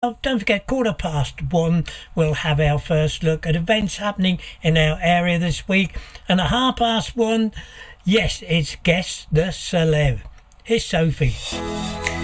Oh, don't forget, 1:15, we'll have our first look at events happening in our area this week. And at 1:30, yes, it's Guess the Celeb. Here's Sophie.